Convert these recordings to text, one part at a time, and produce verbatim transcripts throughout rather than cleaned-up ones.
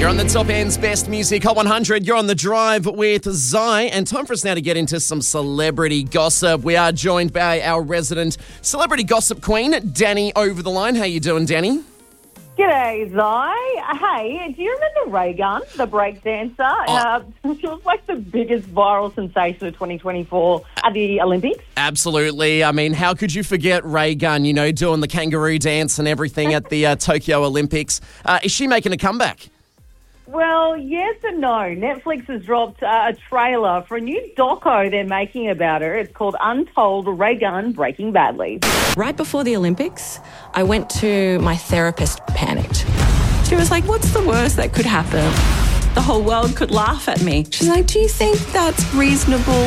You're on the Top End's Best Music Hot one hundred. You're on the drive with Zai, and time for us now to get into some celebrity gossip. We are joined by our resident celebrity gossip queen, Danny, over the line. How you doing, Danny? G'day, Zai. Hey, do you remember Ray Gunn, the break dancer? Oh. Uh, she was like the biggest viral sensation of twenty twenty-four at the Olympics. Absolutely. I mean, how could you forget Ray Gunn, you know, doing the kangaroo dance and everything at the uh, Tokyo Olympics? Uh, is she making a comeback? Well, yes and no. Netflix has dropped uh, a trailer for a new doco they're making about her. It's called Untold Ray Gunn Breaking Badly. Right before the Olympics, I went to my therapist, panicked. She was like, what's the worst that could happen? The whole world could laugh at me. She's like, do you think that's reasonable?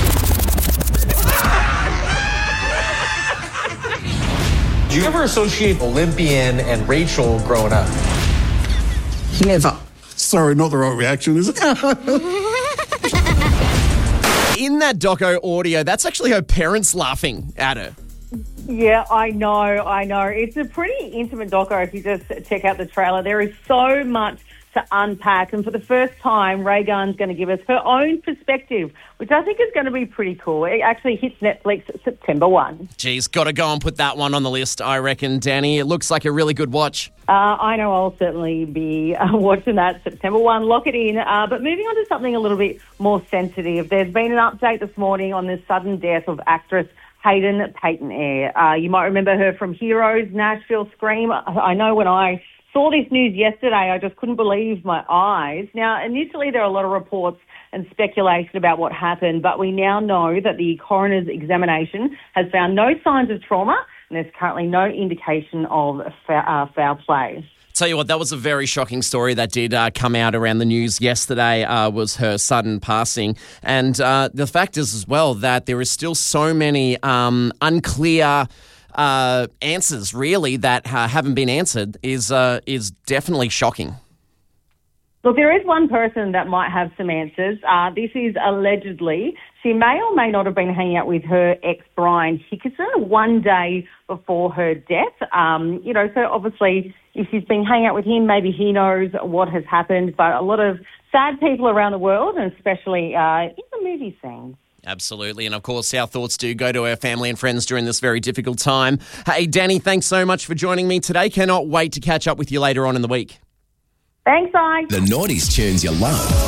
Do you ever associate Olympian and Rachel growing up? Never. Sorry, not the right reaction, is it? In that doco audio, that's actually her parents laughing at her. Yeah, I know, I know. It's a pretty intimate doco if you just check out the trailer. There is so much to unpack, and for the first time, Ray Gunn's going to give us her own perspective, which I think is going to be pretty cool. It actually hits Netflix September first. Geez, got to go and put that one on the list, I reckon, Danny. It looks like a really good watch. Uh, I know I'll certainly be uh, watching that September first. Lock it in. Uh, but moving on to something a little bit more sensitive, there's been an update this morning on the sudden death of actress Hayden Payton-Eyre. Uh, you might remember her from Heroes, Nashville, Scream. I know when I saw this news yesterday, I just couldn't believe my eyes. Now, initially there are a lot of reports and speculation about what happened, but we now know that the coroner's examination has found no signs of trauma, and there's currently no indication of foul, uh, foul play. Tell you what, that was a very shocking story that did uh, come out around the news yesterday, uh, was her sudden passing. And uh, the fact is as well that there is still so many um, unclear uh, answers, really, that uh, haven't been answered is uh, is definitely shocking. Look, there is one person that might have some answers. Uh, this is allegedly, she may or may not have been hanging out with her ex, Brian Hickerson, one day before her death. Um, you know, so obviously if she's been hanging out with him, maybe he knows what has happened. But a lot of sad people around the world, and especially uh, in the movie scene. Absolutely. And, of course, our thoughts do go to our family and friends during this very difficult time. Hey, Danny, thanks so much for joining me today. Cannot wait to catch up with you later on in the week. Thanks, I. The noughties tunes you love.